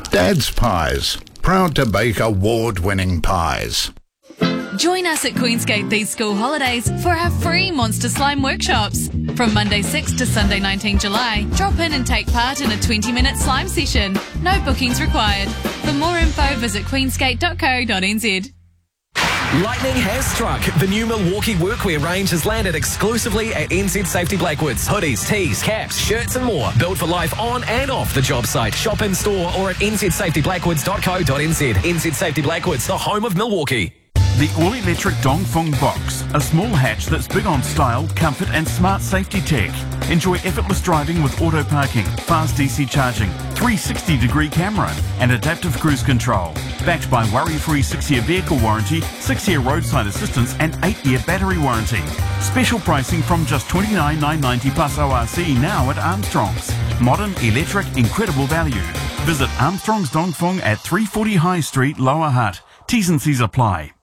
Dad's Pies, proud to bake award-winning pies. Join us at Queensgate these school holidays for our free Monster Slime workshops. From Monday 6 to Sunday 19 July, drop in and take part in a 20-minute slime session. No bookings required. For more info, visit queensgate.co.nz. Lightning has struck. The new Milwaukee workwear range has landed exclusively at NZ Safety Blackwoods. Hoodies, tees, caps, shirts and more. Built for life on and off the job site. Shop in store or at nzsafetyblackwoods.co.nz. NZ Safety Blackwoods, the home of Milwaukee. The all-electric Dongfeng Box, a small hatch that's big on style, comfort and smart safety tech. Enjoy effortless driving with auto parking, fast DC charging, 360-degree camera and adaptive cruise control. Backed by worry-free 6-year vehicle warranty, 6-year roadside assistance and 8-year battery warranty. Special pricing from just $29,990 plus ORC now at Armstrong's. Modern, electric, incredible value. Visit Armstrong's Dongfeng at 340 High Street, Lower Hutt. T's and C's apply.